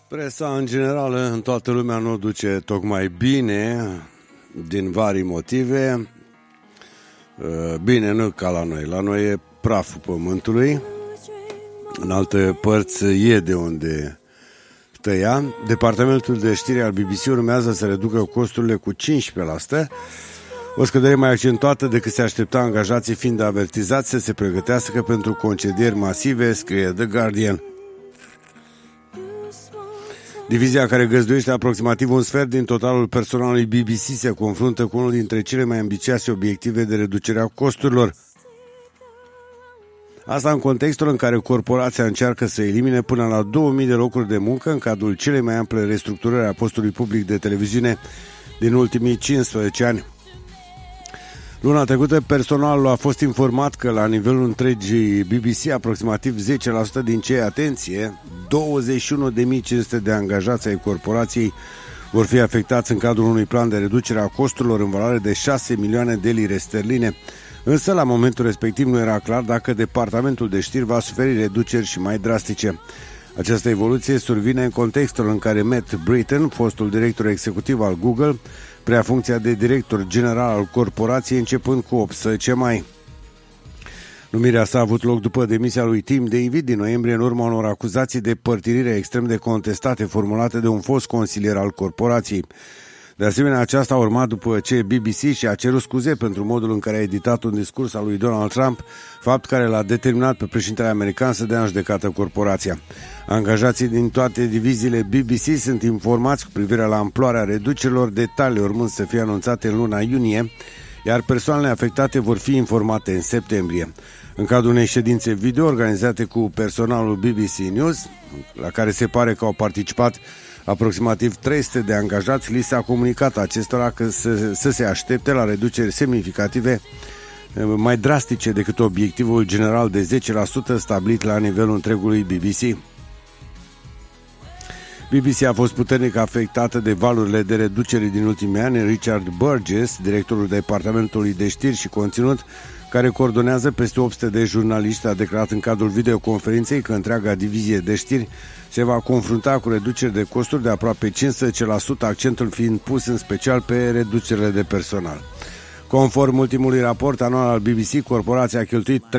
Presa, în general, în toată lumea nu o duce tocmai bine, din vari motive. Bine, nu ca la noi. La noi e praful pământului. În alte părți e de unde tăia. Departamentul de știri al BBC urmează să reducă costurile cu 15%, o scădere mai accentuată decât se aștepta, angajații fiind avertizați să se pregătească pentru concedieri masive, scrie The Guardian. Divizia care găzduiește aproximativ un sfert din totalul personalului BBC se confruntă cu unul dintre cele mai ambițioase obiective de reducere a costurilor. Asta în contextul în care corporația încearcă să elimine până la 2000 de locuri de muncă în cadrul celei mai ample restructurări a postului public de televiziune din ultimii 15 ani. Luna trecută, personalul a fost informat că la nivelul întregii BBC, aproximativ 10% din cei, atenție, 21.500 de angajați ai corporației vor fi afectați în cadrul unui plan de reducere a costurilor în valoare de 6 milioane de lire sterline. Însă, la momentul respectiv, nu era clar dacă departamentul de știri va suferi reduceri și mai drastice. Această evoluție survine în contextul în care Matt Britton, fostul director executiv al Google, preia funcția de director general al corporației începând cu 18 mai. Numirea sa a avut loc după demisia lui Tim David din noiembrie în urma unor acuzații de părtinire extrem de contestate formulate de un fost consilier al corporației. De asemenea, aceasta a urmat după ce BBC și-a cerut scuze pentru modul în care a editat un discurs al lui Donald Trump, fapt care l-a determinat pe președintele american să dea în judecată corporația. Angajații din toate diviziile BBC sunt informați cu privire la amploarea reducerilor, detalii urmând să fie anunțate în luna iunie, iar persoanele afectate vor fi informate în septembrie. În cadrul unei ședințe video organizate cu personalul BBC News, la care se pare că au participat aproximativ 300 de angajați, li s-a comunicat acestora că să se aștepte la reduceri semnificative mai drastice decât obiectivul general de 10% stabilit la nivelul întregului BBC. BBC a fost puternic afectată de valurile de reducere din ultimii ani. Richard Burgess, directorul departamentului de știri și conținut, care coordonează peste 800 de jurnaliști, a declarat în cadrul videoconferinței că întreaga divizie de știri se va confrunta cu reduceri de costuri de aproape 15%, accentul fiind pus în special pe reducerile de personal. Conform ultimului raport anual al BBC, corporația a cheltuit